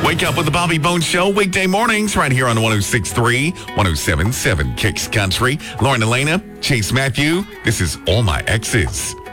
Wake up with the Bobby Bones Show weekday mornings right here on 106.3, 107.7 Kicks Country. Lauren Elena, Chase Matthew, this is All My Exes.